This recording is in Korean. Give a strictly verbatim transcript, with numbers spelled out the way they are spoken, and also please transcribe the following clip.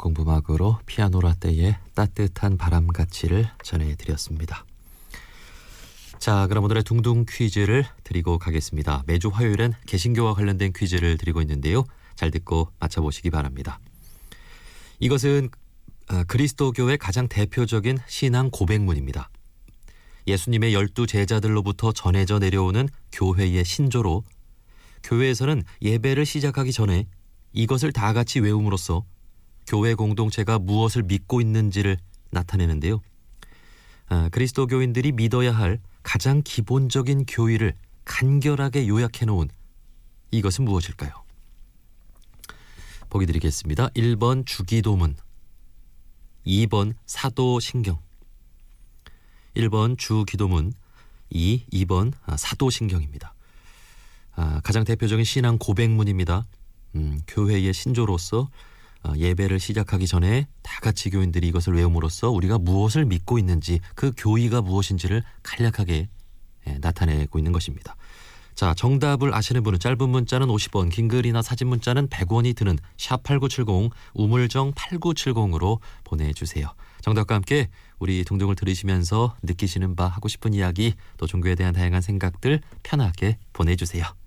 공부막으로 피아노 라떼의 따뜻한 바람같이를 전해드렸습니다. 자, 그럼 오늘의 둥둥 퀴즈를 드리고 가겠습니다. 매주 화요일엔 개신교와 관련된 퀴즈를 드리고 있는데요. 잘 듣고 맞춰보시기 바랍니다. 이것은 그리스도교의 가장 대표적인 신앙 고백문입니다. 예수님의 열두 제자들로부터 전해져 내려오는 교회의 신조로 교회에서는 예배를 시작하기 전에 이것을 다 같이 외움으로써 교회 공동체가 무엇을 믿고 있는지를 나타내는데요. 아, 그리스도교인들이 믿어야 할 가장 기본적인 교의를 간결하게 요약해 놓은 이것은 무엇일까요? 보기 드리겠습니다. 일 번 주기도문, 이 번 사도신경, 일 번 주기도문, 이, 이 번 사도신경입니다. 아, 가장 대표적인 신앙 고백문입니다. 음, 교회의 신조로서 아, 예배를 시작하기 전에 다 같이 교인들이 이것을 외움으로써 우리가 무엇을 믿고 있는지, 그 교의가 무엇인지를 간략하게 예, 나타내고 있는 것입니다. 자, 정답을 아시는 분은 짧은 문자는 오십 원, 긴 글이나 사진 문자는 백 원이 드는 샵 팔구칠공, 우물정 팔구칠공으로 보내주세요. 정답과 함께 우리 둥둥을 들으시면서 느끼시는 바, 하고 싶은 이야기, 또 종교에 대한 다양한 생각들 편하게 보내주세요.